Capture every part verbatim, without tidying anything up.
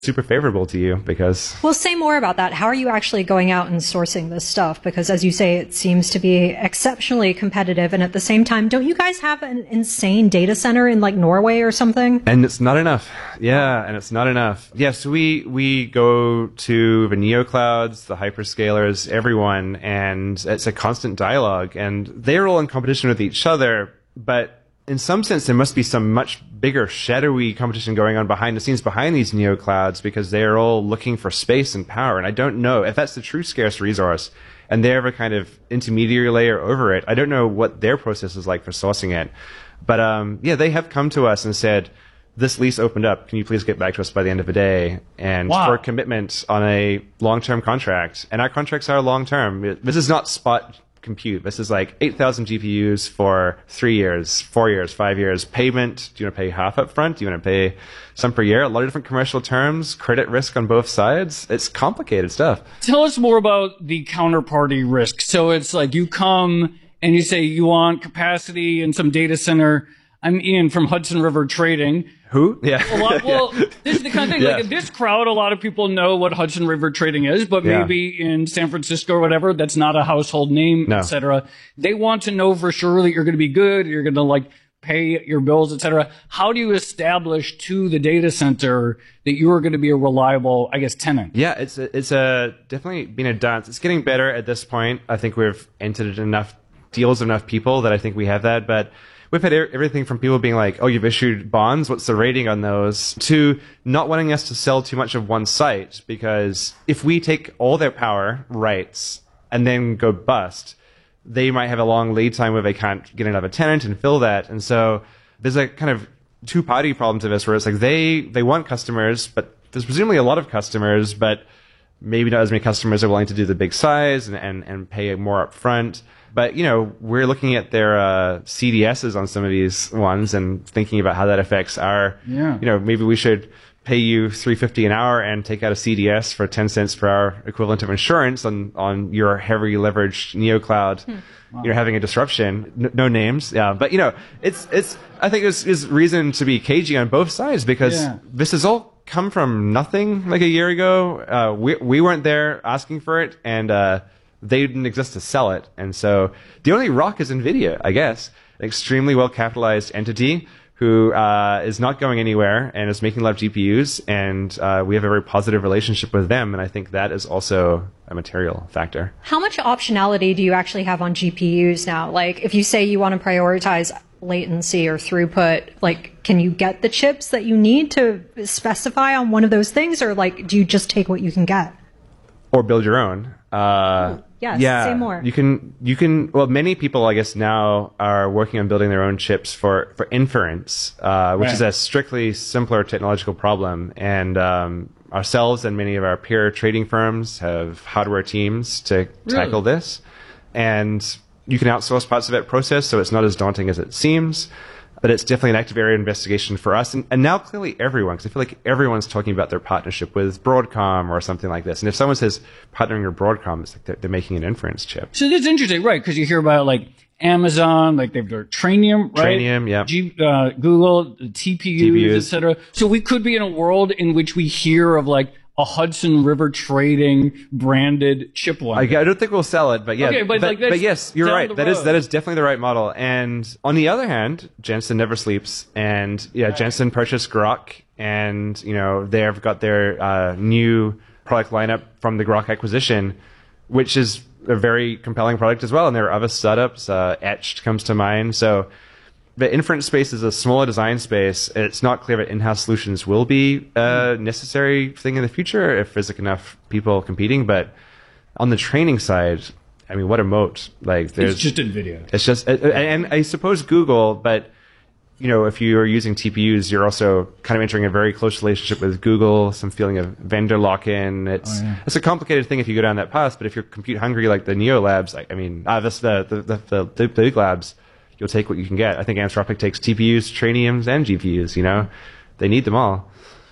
super favorable to you because... Well, say more about that. How are you actually going out and sourcing this stuff? Because as you say, it seems to be exceptionally competitive. And at the same time, don't you guys have an insane data center in like Norway or something? And it's not enough. Yeah, and it's not enough. Yeah, so we, we go to the neoclouds, the hyperscalers, everyone, and it's a constant dialogue. And they're all in competition with each other, but in some sense, there must be some much bigger shadowy competition going on behind the scenes behind these neoclouds because they are all looking for space and power. And I don't know if that's the true scarce resource and they're a kind of intermediary layer over it. I don't know what their process is like for sourcing it. But um, yeah, they have come to us and said, this lease opened up. Can you please get back to us by the end of the day? And wow. for a commitment on a long-term contract. And our contracts are long-term. This is not spot compute. This is like eight thousand G P Us for three years, four years, five years. Payment, do you want to pay half up front? Do you want to pay some per year? A lot of different commercial terms, credit risk on both sides. It's complicated stuff. Tell us more about the counterparty risk. So it's like you come and you say you want capacity in some data center. I'm Ian from Hudson River Trading. Who? Yeah. A lot, well, yeah. This is the kind of thing, yeah. like in this crowd, a lot of people know what Hudson River Trading is, but yeah. maybe in San Francisco or whatever, that's not a household name, no. et cetera. They want to know for sure that you're going to be good, you're going to like pay your bills, et cetera. How do you establish to the data center that you are going to be a reliable, I guess, tenant? Yeah, it's a, it's a definitely been a dance. It's getting better at this point. I think we've entered enough deals with enough people that I think we have that, but we've had everything from people being like, oh, you've issued bonds, what's the rating on those, to not wanting us to sell too much of one site, because if we take all their power rights and then go bust, they might have a long lead time where they can't get another tenant and fill that. And so there's a kind of two-party problem to this where it's like they, they want customers, but there's presumably a lot of customers, but maybe not as many customers are willing to do the big size and, and, and pay more up front. But, you know, we're looking at their uh, C D Ss on some of these ones and thinking about how that affects our, yeah. you know, maybe we should pay you three dollars and fifty cents an hour and take out a C D S for ten cents per hour equivalent of insurance on, on your heavily leveraged neocloud. Hmm. Wow. You're having a disruption. No, no names. Yeah. But, you know, it's, it's, I think there's, there's reason to be cagey on both sides because yeah. this has all come from nothing like a year ago. Uh, we, we weren't there asking for it. And, uh, they didn't exist to sell it. And so the only rock is NVIDIA, I guess. An extremely well-capitalized entity who uh, is not going anywhere and is making a lot of G P Us. And uh, we have a very positive relationship with them. And I think that is also a material factor. How much optionality do you actually have on G P Us now? Like, if you say you want to prioritize latency or throughput, like, can you get the chips that you need to specify on one of those things? Or, like, do you just take what you can get? Or build your own. Uh, oh, yes, yeah, say more. You can, you can, well, many people, I guess, now are working on building their own chips for, for inference, uh, which right. is a strictly simpler technological problem. And um, ourselves and many of our peer trading firms have hardware teams to really? tackle this. And you can outsource parts of that process, so it's not as daunting as it seems. But it's definitely an active area of investigation for us. And, and now clearly everyone, because I feel like everyone's talking about their partnership with Broadcom or something like this. And if someone says partnering with Broadcom, it's like they're, they're making an inference chip. So that's interesting, right? Because you hear about like Amazon, like they've got Trainium, right? Trainium, yeah. G, uh, Google, T P Us, T P Us, et cetera. So we could be in a world in which we hear of like a Hudson River Trading branded chip one. I, I don't think we'll sell it, but yeah. Okay, but, but, like, that's but yes, you're down right. the That is road. that is definitely the right model. And on the other hand, Jensen never sleeps. And yeah, Right. Jensen purchased Grok, and you know they've got their uh, new product lineup from the Grok acquisition, which is a very compelling product as well. And there are other startups. Uh, Etched comes to mind. So the inference space is a smaller design space. It's not clear that in-house solutions will be a necessary thing in the future if there's like enough people competing. But on the training side, I mean, what a moat! Like, there's It's just NVIDIA. It's just, and I suppose Google, but you know, if you are using T P Us, you're also kind of entering a very close relationship with Google. Some feeling of vendor lock-in. It's Oh, yeah. it's a complicated thing if you go down that path. But if you're compute hungry like the Neo Labs, I, I mean, uh, this the the the, the, the big labs. You'll take what you can get. I think Anthropic takes T P Us, Trainiums, and G P Us, you know? They need them all.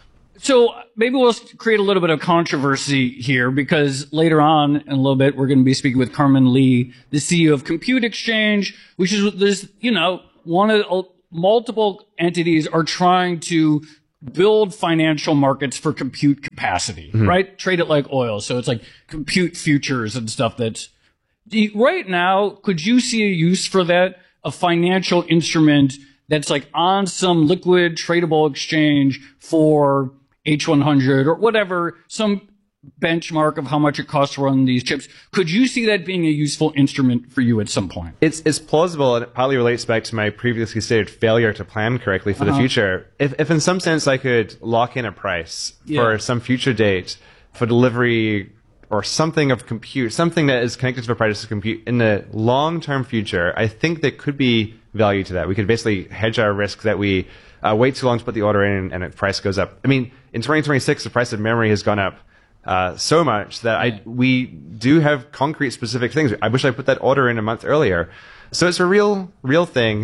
So maybe we'll create a little bit of controversy here because later on in a little bit, we're going to be speaking with Carmen Lee, the C E O of Compute Exchange, which is, there's, you know, one of, multiple entities are trying to build financial markets for compute capacity, Mm-hmm. right? Trade it like oil. So it's like compute futures and stuff that's do you- right now. Could you see a use for that? A financial instrument that's like on some liquid tradable exchange for H one hundred or whatever, some benchmark of how much it costs to run these chips. Could you see that being a useful instrument for you at some point? It's it's plausible, and it partly relates back to my previously stated failure to plan correctly for Uh-huh. the future. If, if in some sense I could lock in a price Yeah. for some future date for delivery or something of compute, something that is connected to the price of compute in the long-term future, I think there could be value to that. We could basically hedge our risk that we uh, wait too long to put the order in and the price goes up. I mean, in twenty twenty-six, the price of memory has gone up Uh, so much that I we do have concrete specific things. I wish I put that order in a month earlier. So it's a real real thing.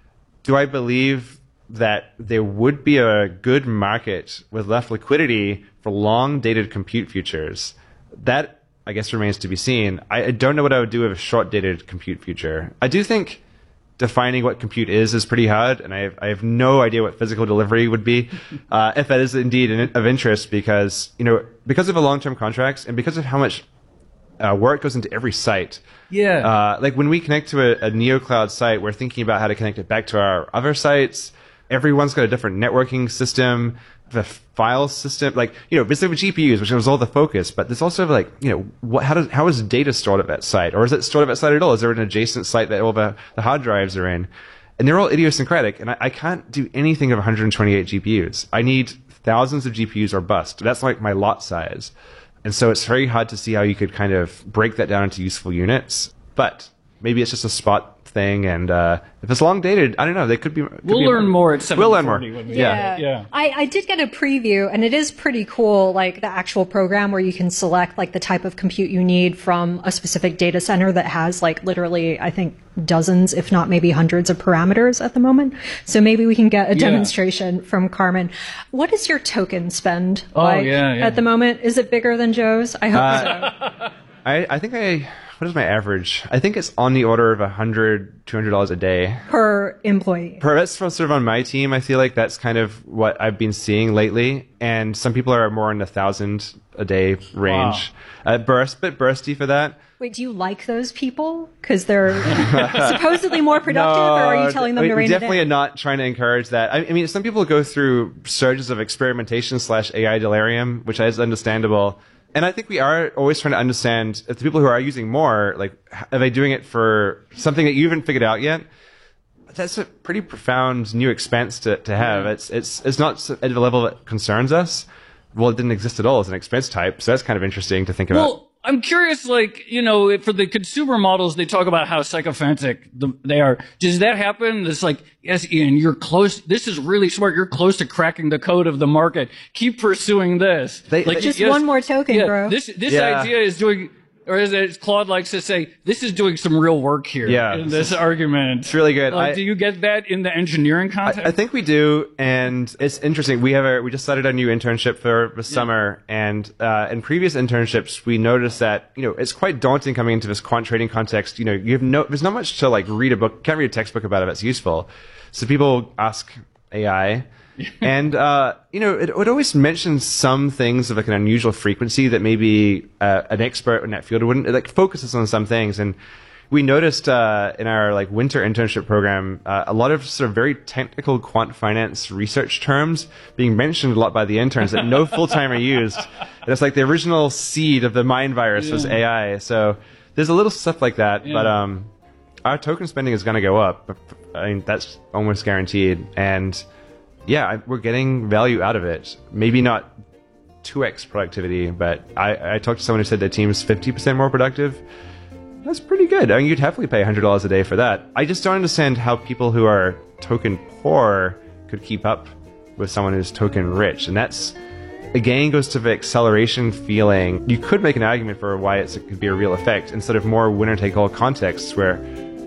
Do I believe that there would be a good market with enough liquidity for long dated compute futures? That I guess remains to be seen. I, I don't know what I would do with a short dated compute future. I do think defining what compute is is pretty hard, and I have, I have no idea what physical delivery would be, uh, if that is indeed in, of interest, because, you know, because of the long-term contracts and because of how much uh, work goes into every site. Yeah. Uh, like when we connect to a, a NeoCloud site, we're thinking about how to connect it back to our other sites. Everyone's got a different networking system, the file system, like, you know, basically with G P Us, which was all the focus, but there's also like, you know, what, how does, how is data stored at that site? Or is it stored at that site at all? Is there an adjacent site that all the, the hard drives are in? And they're all idiosyncratic, and I, I can't do anything of one hundred twenty-eight G P Us. I need thousands of G P Us or bust. That's like my lot size. And so it's very hard to see how you could kind of break that down into useful units. But maybe it's just a spot thing, and uh, if it's long dated, I don't know. They could be. Could We'll be learn more at seven We'll learn more. forty when we- Yeah. Yeah. I, I did get a preview, and it is pretty cool, like the actual program where you can select like the type of compute you need from a specific data center that has like literally, I think, dozens, if not maybe hundreds of parameters at the moment. So maybe we can get a Yeah. demonstration from Carmen. What is your token spend Oh, like yeah, yeah. at the moment? Is it bigger than Joe's? I hope so. I, I think I. What is my average? I think it's on the order of one hundred dollars, two hundred dollars a day. Per employee. Per, that's for sort of on my team. I feel like that's kind of what I've been seeing lately. And some people are more in the thousand a day range. Uh, burst, bit bursty for that. Wait, do you like those people? Because they're supposedly more productive, or are you telling them we, to we rein it definitely in? are not trying to encourage that. I, I mean, some people go through surges of experimentation slash A I delirium, which is understandable. And I think we are always trying to understand if the people who are using more, like, are they doing it for something that you haven't figured out yet? That's a pretty profound new expense to, to have. It's it's it's not at the level that concerns us. Well, it didn't exist at all as an expense type, so that's kind of interesting to think about. Well, I'm curious, like, you know, for the consumer models, they talk about how sycophantic the, they are. Does that happen? It's like, yes, Ian, you're close. This is really smart. You're close to cracking the code of the market. Keep pursuing this. They- like, they- Just yes, one more token, yeah, bro. This this Yeah. idea is doing, or as as Claude likes to say, this is doing some real work here. Yeah. in this argument. It's really good. Like, I- do you get that in the engineering context? I think we do, and it's interesting. We have a we just started a new internship for the summer, and uh, in previous internships, we noticed that you know it's quite daunting coming into this quant trading context. You know, you have no there's not much to like read a book, can't read a textbook about it that's useful. So people ask A I. and uh, you know, it would always mention some things of like an unusual frequency that maybe uh, an expert in that field wouldn't. It, like focuses on some things, and we noticed uh, in our like winter internship program uh, a lot of sort of very technical quant finance research terms being mentioned a lot by the interns that no full timer used. And it's like the original seed of the mind virus was A I. So there's a little stuff like that, Yeah. but um, our token spending is going to go up. I mean, that's almost guaranteed, and yeah, I- we're getting value out of it. Maybe not two x productivity, but I, I talked to someone who said their team's fifty percent more productive. That's pretty good. I mean, you'd happily pay one hundred dollars a day for that. I just don't understand how people who are token poor could keep up with someone who's token rich. And that's, again, goes to the acceleration feeling. You could make an argument for why it's, it could be a real effect instead of more winner-take-all contexts where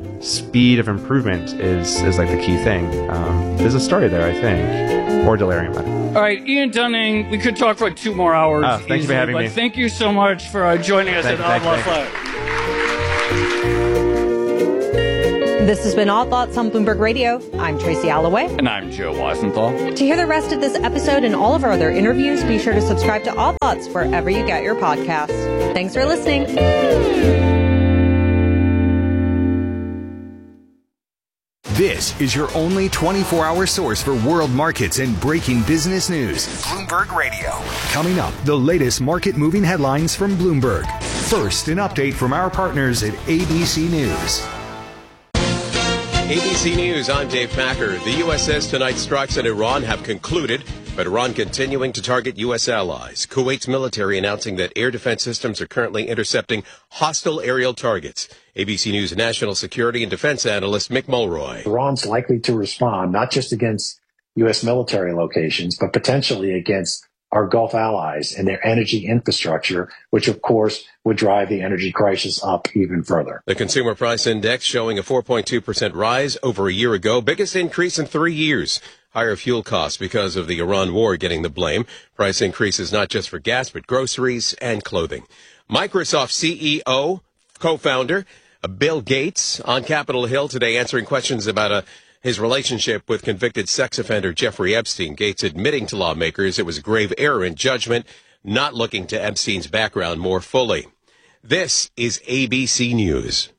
speed of improvement is, is like the key thing. Um, there's a story there, I think. Or delirium. I don't know. All right, Ian Dunning, we could talk for like two more hours. Oh, thank you for easily, having but me. Thank you so much for uh, joining us Thank at you, Odd thank Lost you. Live. This has been All Thoughts on Bloomberg Radio. I'm Tracy Alloway. And I'm Joe Weisenthal. To hear the rest of this episode and all of our other interviews, be sure to subscribe to All Thoughts wherever you get your podcasts. Thanks for listening. This is your only twenty-four hour source for world markets and breaking business news. Bloomberg Radio. Coming up, the latest market moving headlines from Bloomberg. First, an update from our partners at A B C News. A B C News, I'm Dave Packer. The U S says tonight's strikes on Iran have concluded, but Iran continuing to target U S allies. Kuwait's military announcing that air defense systems are currently intercepting hostile aerial targets. A B C News national security and defense analyst Mick Mulroy. Iran's likely to respond not just against U S military locations, but potentially against our Gulf allies and their energy infrastructure, which of course would drive the energy crisis up even further. The consumer price index showing a four point two percent rise over a year ago, biggest increase in three years. Higher fuel costs because of the Iran war getting the blame. Price increases not just for gas, but groceries and clothing. Microsoft C E O, co-founder Bill Gates on Capitol Hill today answering questions about a his relationship with convicted sex offender Jeffrey Epstein. Gates admitting to lawmakers it was a grave error in judgment, not looking to Epstein's background more fully. This is A B C News.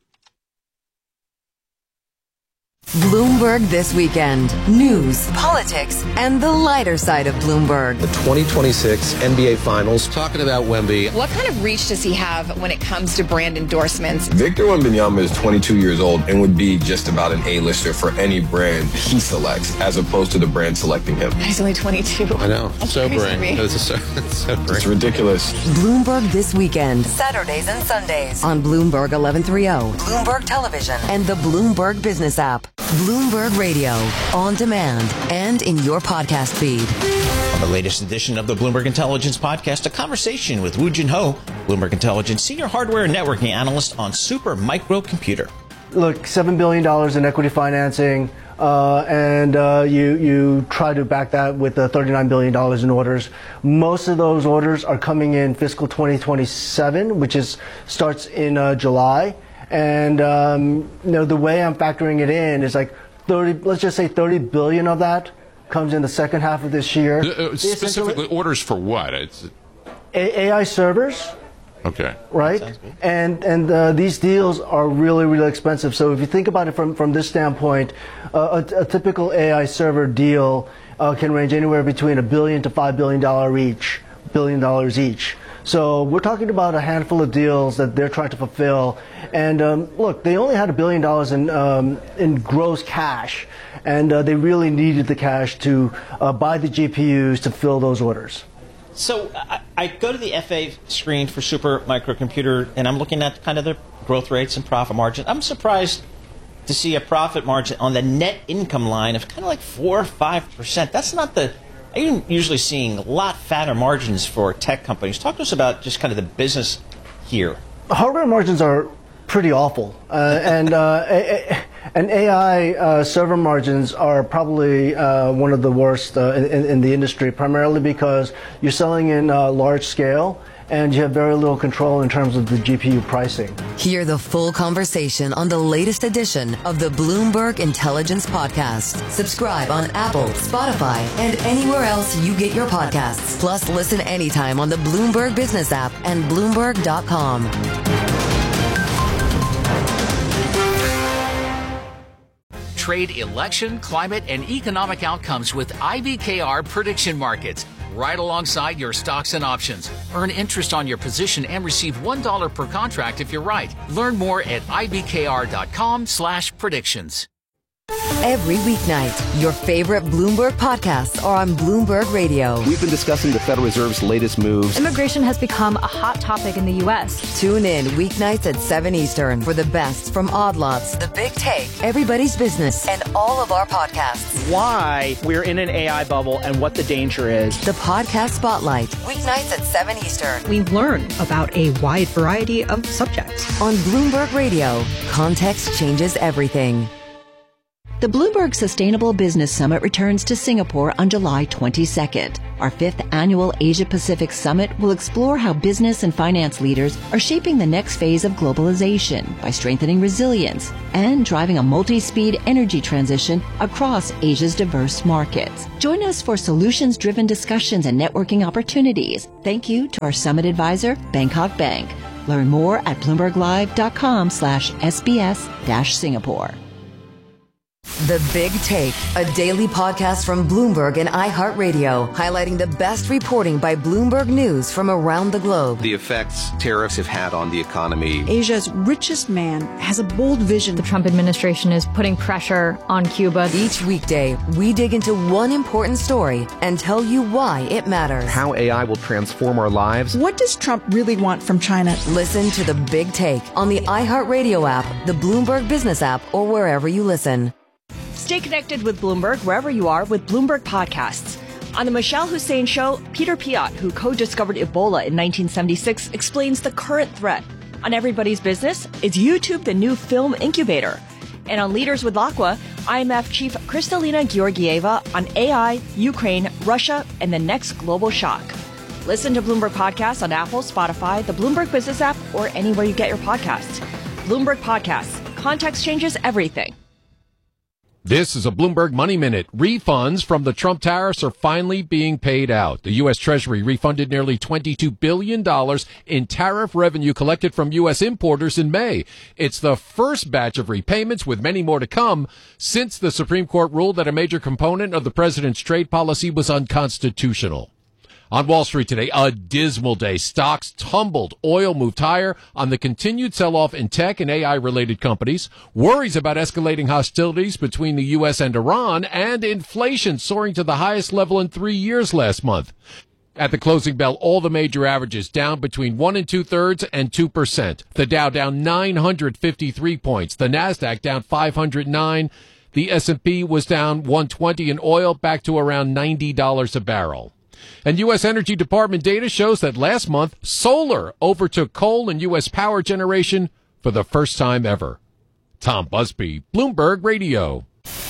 Bloomberg This Weekend. News, politics, and the lighter side of Bloomberg. The twenty twenty-six N B A Finals. Talking about Wemby. What kind of reach does he have when it comes to brand endorsements? Victor Wembanyama is twenty-two years old and would be just about an A-lister for any brand he selects, as opposed to the brand selecting him. He's only twenty-two. I know. That's Sobering. It's so, it's sobering. It's ridiculous. Bloomberg This Weekend. Saturdays and Sundays on Bloomberg eleven thirty, Bloomberg Television, and the Bloomberg Business app. Bloomberg Radio, on demand and in your podcast feed. On the latest edition of the Bloomberg Intelligence Podcast, a conversation with Woo Jin Ho, Bloomberg Intelligence Senior Hardware and Networking Analyst on Super Micro Computer. Look, seven billion dollars in equity financing, uh, and uh, you, you try to back that with uh, thirty-nine billion dollars in orders. Most of those orders are coming in fiscal twenty twenty-seven, which is starts in uh, July. And, um, you know, the way I'm factoring it in is like thirty, let's just say thirty billion of that comes in the second half of this year. Uh, specifically orders for what? It's A I servers. Okay. Right? And and uh, these deals are really, really expensive. So if you think about it from, from this standpoint, uh, a, a typical A I server deal uh, can range anywhere between a billion to five billion dollars each, billion dollars each. So we're talking about a handful of deals that they're trying to fulfill. And um, look, they only had a billion dollars in um, in gross cash, and uh, they really needed the cash to uh, buy the G P Us to fill those orders. So I, I go to the F A screen for Super Microcomputer, and I'm looking at kind of the growth rates and profit margin. I'm surprised to see a profit margin on the net income line of kind of like four or five percent. That's not the I'm usually seeing a lot fatter margins for tech companies. Talk to us about just kind of the business here. Hardware margins are pretty awful, uh, and uh, a, a, and A I uh, server margins are probably uh, one of the worst uh, in, in the industry, primarily because you're selling in uh, large scale and you have very little control in terms of the G P U pricing. Hear the full conversation on the latest edition of the Bloomberg Intelligence Podcast. Subscribe on Apple, Spotify, and anywhere else you get your podcasts. Plus, listen anytime on the Bloomberg Business app and Bloomberg dot com. Trade election, climate, and economic outcomes with I B K R Prediction Markets. Right alongside your stocks and options. Earn interest on your position and receive one dollar per contract if you're right. Learn more at I B K R dot com slash predictions. Every weeknight, your favorite Bloomberg podcasts are on Bloomberg Radio. We've been discussing the Federal Reserve's latest moves. Immigration has become a hot topic in the U S. Tune in weeknights at seven Eastern for the best from Odd Lots, The Big Take, Everybody's Business, and all of our podcasts. Why we're in an A I bubble and what the danger is. The Podcast Spotlight, weeknights at seven Eastern. We learn about a wide variety of subjects. On Bloomberg Radio, context changes everything. The Bloomberg Sustainable Business Summit returns to Singapore on July twenty-second. Our fifth annual Asia-Pacific Summit will explore how business and finance leaders are shaping the next phase of globalization by strengthening resilience and driving a multi-speed energy transition across Asia's diverse markets. Join us for solutions-driven discussions and networking opportunities. Thank you to our summit advisor, Bangkok Bank. Learn more at bloomberglive.com slash SBS dash Singapore. The Big Take, a daily podcast from Bloomberg and iHeartRadio, highlighting the best reporting by Bloomberg News from around the globe. The effects tariffs have had on the economy. Asia's richest man has a bold vision. The Trump administration is putting pressure on Cuba. Each weekday, we dig into one important story and tell you why it matters. How A I will transform our lives. What does Trump really want from China? Listen to The Big Take on the iHeartRadio app, the Bloomberg Business app, or wherever you listen. Stay connected with Bloomberg wherever you are with Bloomberg Podcasts. On the Michelle Hussein Show, Peter Piot, who co-discovered Ebola in nineteen seventy-six, explains the current threat. On Everybody's Business, is YouTube the new film incubator? And on Leaders with L'Aqua, I M F Chief Kristalina Georgieva on A I, Ukraine, Russia, and the next global shock. Listen to Bloomberg Podcasts on Apple, Spotify, the Bloomberg Business app, or anywhere you get your podcasts. Bloomberg Podcasts. Context changes everything. This is a Bloomberg Money Minute. Refunds from the Trump tariffs are finally being paid out. The U S. Treasury refunded nearly twenty-two billion dollars in tariff revenue collected from U S importers in May. It's the first batch of repayments, with many more to come, since the Supreme Court ruled that a major component of the president's trade policy was unconstitutional. On Wall Street today, a dismal day. Stocks tumbled. Oil moved higher on the continued sell-off in tech and A I-related companies, worries about escalating hostilities between the U S and Iran, and inflation soaring to the highest level in three years last month. At the closing bell, all the major averages down between one and two-thirds and two percent. The Dow down nine hundred fifty-three points. The Nasdaq down five hundred nine. The S and P was down one hundred twenty, and oil back to around ninety dollars a barrel. And U S. Energy Department data shows that last month, solar overtook coal in U S power generation for the first time ever. Tom Busby, Bloomberg Radio.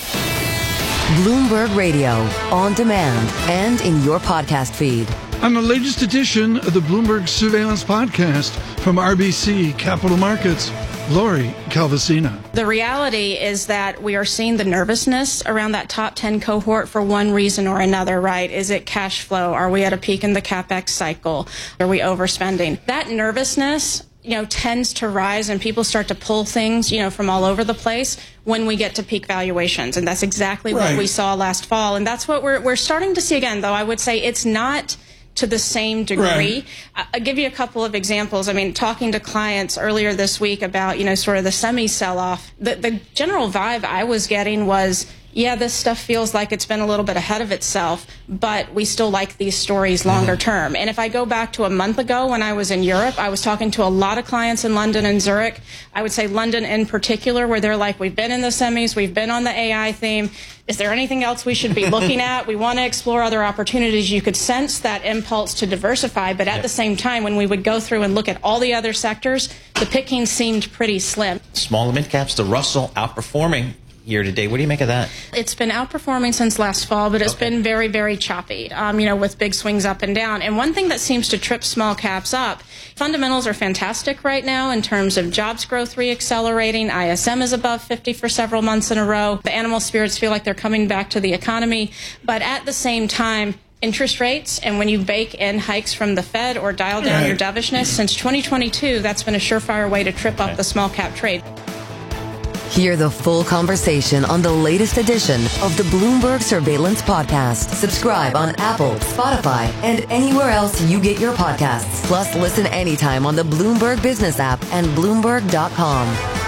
Bloomberg Radio, on demand and in your podcast feed. On the latest edition of the Bloomberg Surveillance Podcast from R B C Capital Markets, Lori Calvasina. The reality is that we are seeing the nervousness around that top ten cohort for one reason or another, right? Is it cash flow? Are we at a peak in the CapEx cycle? Are we overspending? That nervousness, you know, tends to rise, and people start to pull things, you know, from all over the place when we get to peak valuations. And that's exactly right. What we saw last fall. And that's what we're, we're starting to see again, though I would say it's not to the same degree. Right. I'll give you a couple of examples. I mean, talking to clients earlier this week about, you know, sort of the semi sell-off, the, the general vibe I was getting was, yeah, this stuff feels like it's been a little bit ahead of itself, but we still like these stories longer term. And if I go back to a month ago when I was in Europe, I was talking to a lot of clients in London and Zurich. I would say London in particular, where they're like, we've been in the semis, we've been on the A I theme. Is there anything else we should be looking at? We want to explore other opportunities. You could sense that impulse to diversify, but at yeah. the same time, when we would go through and look at all the other sectors, the picking seemed pretty slim. Small and mid caps, the Russell outperforming year to date. What do you make of that? It's been outperforming since last fall, but it's okay. been very, very choppy, um, you know, with big swings up and down. And one thing that seems to trip small caps up, fundamentals are fantastic right now in terms of jobs growth reaccelerating. I S M is above fifty for several months in a row. The animal spirits feel like they're coming back to the economy. But at the same time, interest rates, and when you bake in hikes from the Fed or dial down right. your dovishness, since twenty twenty-two, that's been a surefire way to trip okay. up the small cap trade. Hear the full conversation on the latest edition of the Bloomberg Surveillance Podcast. Subscribe on Apple, Spotify, and anywhere else you get your podcasts. Plus, listen anytime on the Bloomberg Business app and Bloomberg dot com.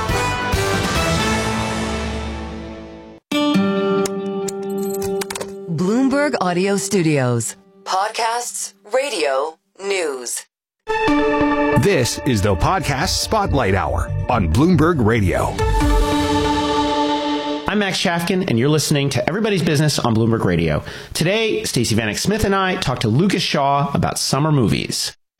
Bloomberg Audio Studios. Podcasts, radio, news. This is the Podcast Spotlight Hour on Bloomberg Radio. I'm Max Chafkin, and you're listening to Everybody's Business on Bloomberg Radio. Today, Stacey Vanek Smith and I talk to Lucas Shaw about summer movies.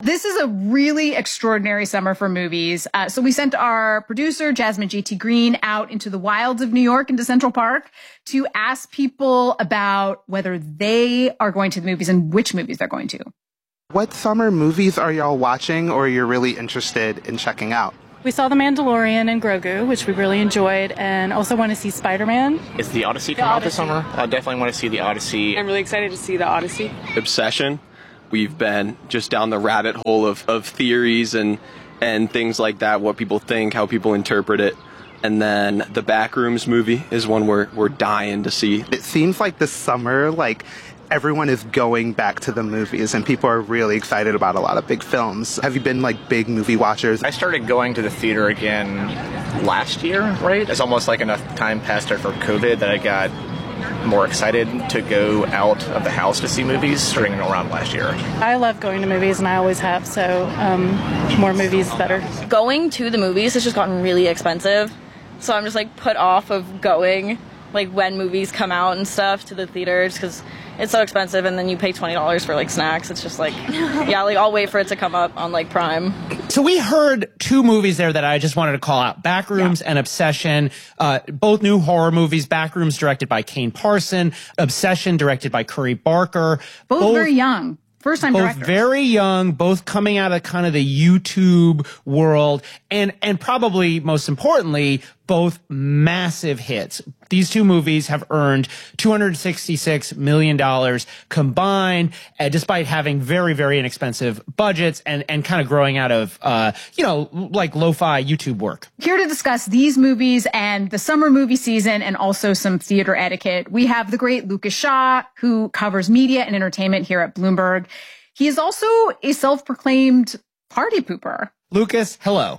This is a really extraordinary summer for movies. Uh, so we sent our producer, Jasmine J T Green, out into the wilds of New York, into Central Park, to ask people about whether they are going to the movies and which movies they're going to. What summer movies are y'all watching or you're really interested in checking out? We saw The Mandalorian and Grogu, which we really enjoyed, and also want to see Spider-Man. Is the Odyssey The come out this Odyssey. summer? I definitely want to see the Odyssey. I'm really excited to see The Odyssey. Obsession. We've been just down the rabbit hole of, of theories and and things like that, what people think, how people interpret it. And then the Backrooms movie is one we're, we're dying to see. It seems like this summer, like, everyone is going back to the movies and people are really excited about a lot of big films. Have you been, like, big movie watchers? I started going to the theater again last year, right? It's almost like enough time passed after COVID that I got more excited to go out of the house to see movies starting around last year. I love going to movies, and I always have, so um, more movies, better. Going to the movies has just gotten really expensive, so I'm just, like, put off of going, like, when movies come out and stuff to the theaters, because it's so expensive, and then you pay twenty dollars for, like, snacks. It's just like, yeah, like, I'll wait for it to come up on, like, Prime. So we heard two movies there that I just wanted to call out. Backrooms yeah. and Obsession, uh, both new horror movies. Backrooms directed by Kane Parson. Obsession directed by Curry Barker. Both, both very young. First time both directors. Very young, both coming out of kind of the YouTube world, and and probably most importantly, both massive hits. These two movies have earned two hundred sixty-six million dollars combined, uh, despite having very, very inexpensive budgets and, and kind of growing out of, uh, you know, like lo-fi YouTube work. Here to discuss these movies and the summer movie season and also some theater etiquette, we have the great Lucas Shaw, who covers media and entertainment here at Bloomberg. He is also a self-proclaimed party pooper. Lucas, hello.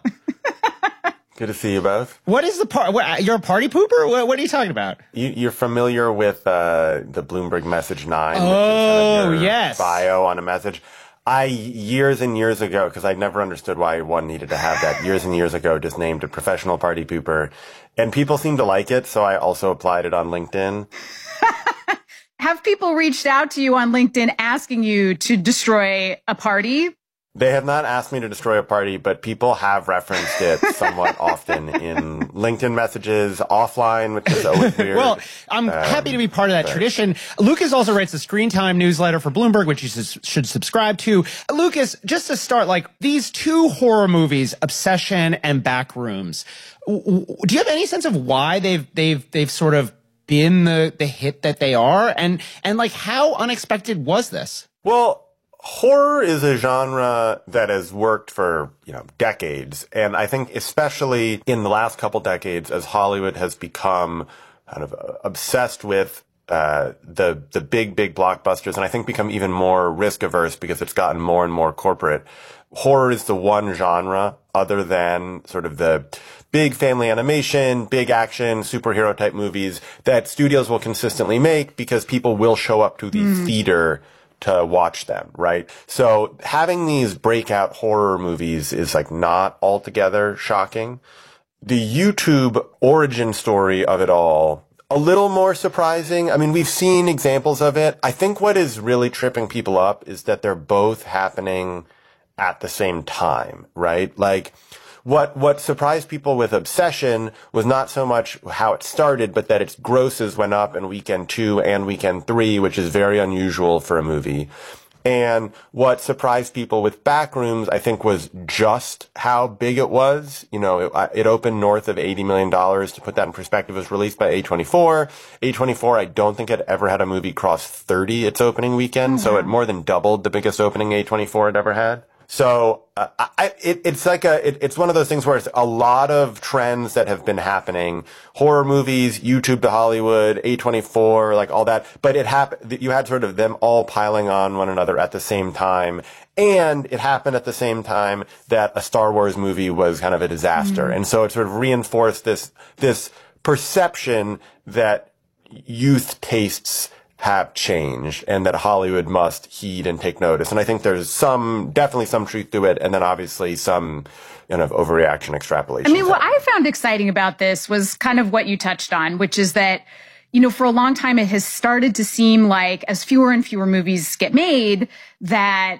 Good to see you both. What is the part? You're a party pooper? What, what are you talking about? You, you're familiar with uh, the Bloomberg Message nine? Oh, which is yes. Bio on a message. I, years and years ago, because I never understood why one needed to have that, years and years ago, just named a professional party pooper. And people seem to like it, so I also applied it on LinkedIn. Have people reached out to you on LinkedIn asking you to destroy a party? They have not asked me to destroy a party, but people have referenced it somewhat often in LinkedIn messages, offline, which is always weird. Well, I'm um, happy to be part of that but. tradition. Lucas also writes the Screen Time newsletter for Bloomberg, which you should subscribe to. Lucas, just to start, like, these two horror movies, Obsession and Backrooms, do you have any sense of why they've they've they've sort of been the the hit that they are, and and like how unexpected was this? Well, horror is a genre that has worked for, you know, decades. And I think especially in the last couple decades, as Hollywood has become kind of obsessed with uh the the big, big blockbusters, and I think become even more risk averse because it's gotten more and more corporate. Horror is the one genre other than sort of the big family animation, big action, superhero type movies that studios will consistently make because people will show up to the mm. theater to watch them, right? So having these breakout horror movies is like not altogether shocking. The YouTube origin story of it all, a little more surprising. I mean, we've seen examples of it. I think what is really tripping people up is that they're both happening at the same time, right? Like, What, what surprised people with Obsession was not so much how it started, but that its grosses went up in weekend two and weekend three, which is very unusual for a movie. And what surprised people with Backrooms, I think, was just how big it was. You know, it, it opened north of eighty million dollars. To put that in perspective, it was released by A twenty-four. A twenty-four, I don't think had ever had a movie cross thirty its opening weekend. Mm-hmm. So it more than doubled the biggest opening A twenty-four had ever had. So, uh, I, it, it's like a, it, it's one of those things where it's a lot of trends that have been happening. Horror movies, YouTube to Hollywood, A twenty-four, like all that. But it happened, you had sort of them all piling on one another at the same time. And it happened at the same time that a Star Wars movie was kind of a disaster. Mm-hmm. And so it sort of reinforced this, this perception that youth tastes have changed and that Hollywood must heed and take notice. And I think there's some, definitely some truth to it. And then obviously some, you know, overreaction extrapolation. I mean, what I found exciting about this was kind of what you touched on, which is that, you know, for a long time, it has started to seem like as fewer and fewer movies get made, that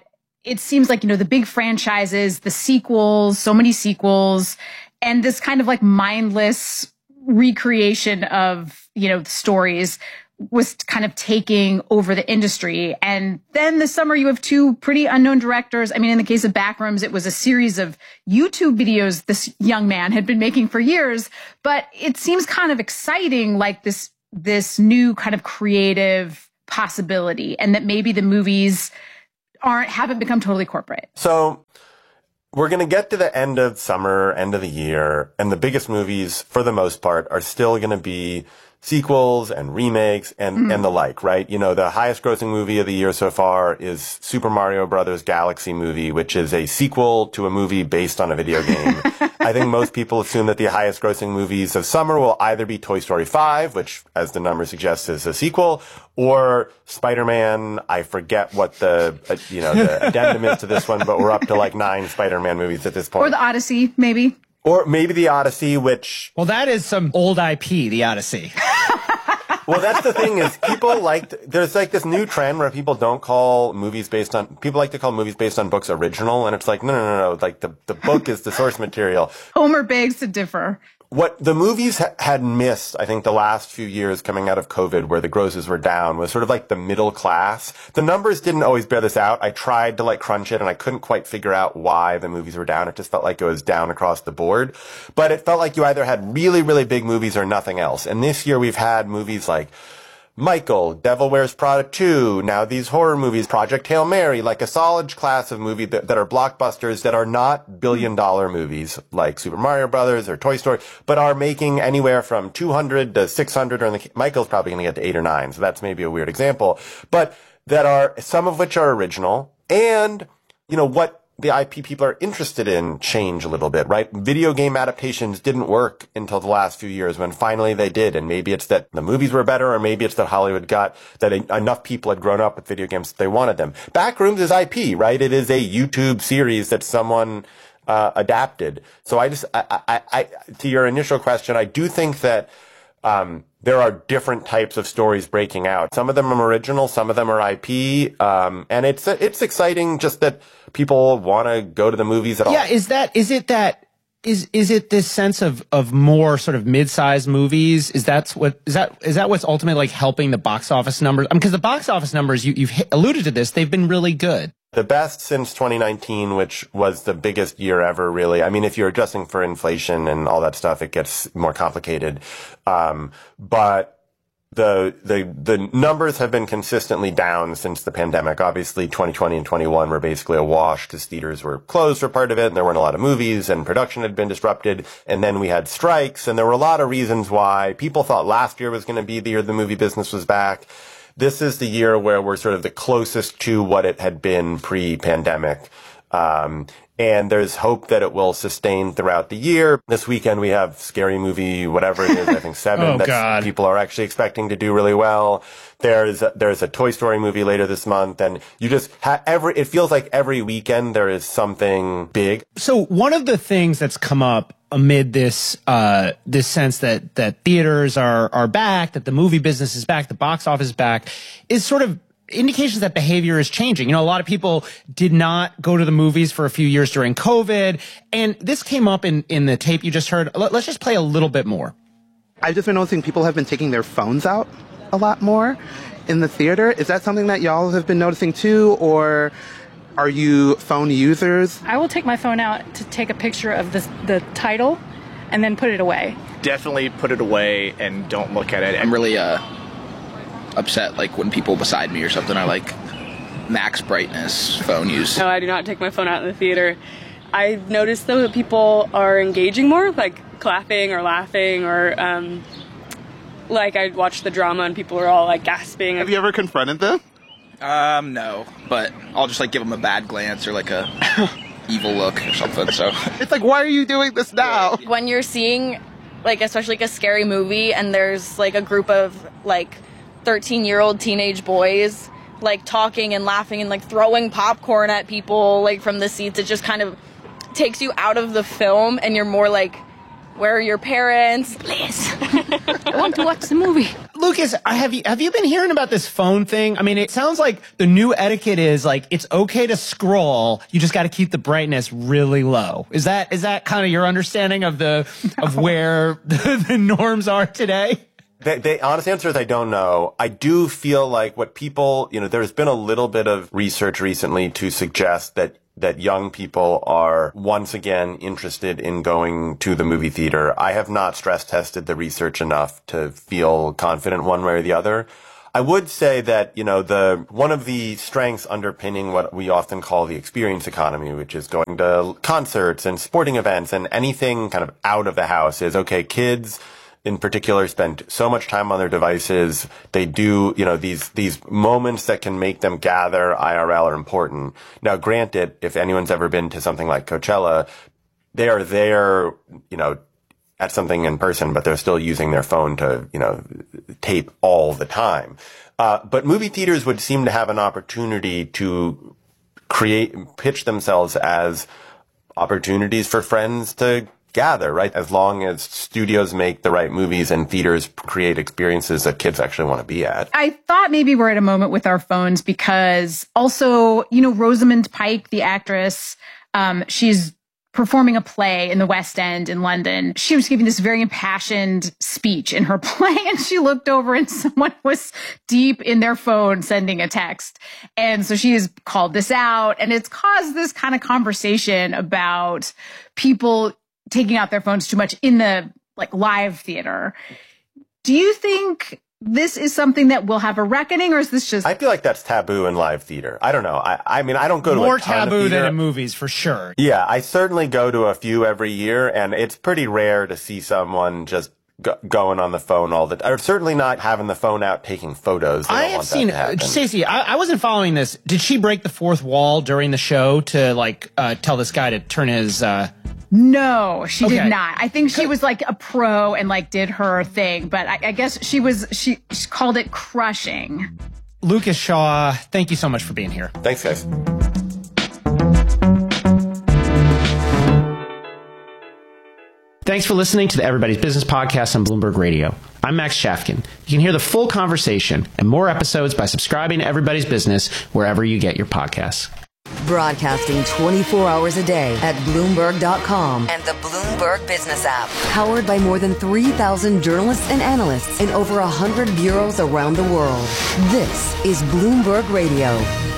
it seems like, you know, the big franchises, the sequels, so many sequels, and this kind of like mindless recreation of, you know, stories was kind of taking over the industry. And then this summer you have two pretty unknown directors. I mean, in the case of Backrooms, it was a series of YouTube videos this young man had been making for years, but it seems kind of exciting, like this, this new kind of creative possibility, and that maybe the movies aren't, haven't become totally corporate. So we're going to get to the end of summer, end of the year, and the biggest movies, for the most part, are still going to be sequels and remakes and, mm. and the like, right? You know, the highest grossing movie of the year so far is Super Mario Brothers Galaxy Movie, which is a sequel to a movie based on a video game. I think most people assume that the highest grossing movies of summer will either be Toy Story five, which, as the number suggests, is a sequel, or Spider-Man. I forget what the, uh, you know, the addendum is to this one, but we're up to like nine Spider-Man movies at this point. Or the Odyssey, maybe. Or maybe the Odyssey, which... Well, that is some old I P, the Odyssey. Well, that's the thing is people like, to, there's like this new trend where people don't call movies based on, people like to call movies based on books original. And it's like, no, no, no, no. Like the, the book is the source material. Homer begs to differ. What the movies ha- had missed, I think, the last few years coming out of COVID, where the grosses were down, was sort of like the middle class. The numbers didn't always bear this out. I tried to like crunch it, and I couldn't quite figure out why the movies were down. It just felt like it was down across the board. But it felt like you either had really, really big movies or nothing else. And this year we've had movies like Michael, Devil Wears Prada two, now these horror movies, Project Hail Mary, like a solid class of movies that, that are blockbusters that are not billion dollar movies like Super Mario Brothers or Toy Story, but are making anywhere from two hundred to six hundred, or in the, Michael's probably going to get to eight or nine, so that's maybe a weird example, but that are, some of which are original, and, you know, what the I P people are interested in change a little bit, right? Video game adaptations didn't work until the last few years when finally they did. And maybe it's that the movies were better, or maybe it's that Hollywood got that enough people had grown up with video games that they wanted them. Backrooms is I P, right? It is a YouTube series that someone uh, adapted. So I just, I, I, I, to your initial question, I do think that um there are different types of stories breaking out. Some of them are original, some of them are I P, um, and it's it's exciting just that people want to go to the movies at all. Yeah, is that is it that is is it this sense of of more sort of mid-sized movies? Is that what is that is that what's ultimately like helping the box office numbers? I mean, because the box office numbers, you, you've hit, alluded to this, they've been really good. The best since twenty nineteen, which was the biggest year ever, really. I mean, if you're adjusting for inflation and all that stuff, it gets more complicated. Um, but the, the, the numbers have been consistently down since the pandemic. Obviously, twenty twenty and twenty-one were basically a wash because theaters were closed for part of it, and there weren't a lot of movies, and production had been disrupted. And then we had strikes, and there were a lot of reasons why people thought last year was going to be the year the movie business was back. This is the year where we're sort of the closest to what it had been pre-pandemic. Um, and there's hope that it will sustain throughout the year. This weekend we have Scary Movie, whatever it is, I think seven, oh, that God. people are actually expecting to do really well. There's, there's a Toy Story movie later this month, and you just have every, it feels like every weekend there is something big. So one of the things that's come up amid this, uh, this sense that, that theaters are, are back, that the movie business is back, the box office is back, is sort of indications that behavior is changing. You know, a lot of people did not go to the movies for a few years during COVID, and this came up in, in the tape you just heard. Let's just play a little bit more. I've just been noticing people have been taking their phones out a lot more in the theater. Is that something that y'all have been noticing too, or are you phone users? I will take my phone out to take a picture of the, the title and then put it away. Definitely put it away and don't look at it. I'm really uh, upset like when people beside me or something are like max brightness phone use. No, I do not take my phone out in the theater. I've noticed though that people are engaging more, like clapping or laughing, or um, like I watched the drama and people are all like gasping. Have you ever confronted them? Um, no, but I'll just like give them a bad glance or like a evil look or something. So it's like, why are you doing this now? When you're seeing, like, especially like a scary movie, and there's like a group of like thirteen-year-old teenage boys like talking and laughing and like throwing popcorn at people like from the seats, it just kind of takes you out of the film, and you're more like, where are your parents? Please, I want to watch the movie. Lucas, I have you have you been hearing about this phone thing? I mean, it sounds like the new etiquette is like it's okay to scroll. You just got to keep the brightness really low. Is that is that kind of your understanding of the no. of where the, the norms are today? The, the honest answer is I don't know. I do feel like what people, you know, there's been a little bit of research recently to suggest that that young people are once again interested in going to the movie theater. I have not stress tested the research enough to feel confident one way or the other. I would say that, you know, the one of the strengths underpinning what we often call the experience economy, which is going to concerts and sporting events and anything kind of out of the house, is okay, kids in particular spend so much time on their devices. They do, you know, these, these moments that can make them gather I R L are important. Now, granted, if anyone's ever been to something like Coachella, they are there, you know, at something in person, but they're still using their phone to, you know, tape all the time. Uh, but movie theaters would seem to have an opportunity to create, pitch themselves as opportunities for friends to gather, right? As long as studios make the right movies and theaters create experiences that kids actually want to be at. I thought maybe we're at a moment with our phones because also, you know, Rosamund Pike, the actress, um, she's performing a play in the West End in London. She was giving this very impassioned speech in her play, and she looked over and someone was deep in their phone sending a text. And so she has called this out, and it's caused this kind of conversation about people taking out their phones too much in the like live theater. Do you think this is something that will have a reckoning, or is this just... I feel like that's taboo in live theater. I don't know. I, I mean, I don't go to more a ton taboo of theater. than in movies, for sure. Yeah, I certainly go to a few every year, and it's pretty rare to see someone just go, going on the phone all the time. Or certainly not having the phone out taking photos. They I don't have want seen, that to Stacey, I, I wasn't following this. Did she break the fourth wall during the show to like uh, tell this guy to turn his... Uh, No, she Okay. did not. I think she was like a pro and like did her thing, but I, I guess she was, she, she called it crushing. Lucas Shaw, thank you so much for being here. Thanks, guys. Thanks for listening to the Everybody's Business Podcast on Bloomberg Radio. I'm Max Shafkin. You can hear the full conversation and more episodes by subscribing to Everybody's Business wherever you get your podcasts. Broadcasting twenty-four hours a day at Bloomberg dot com and the Bloomberg Business app. Powered by more than three thousand journalists and analysts in over one hundred bureaus around the world. This is Bloomberg Radio.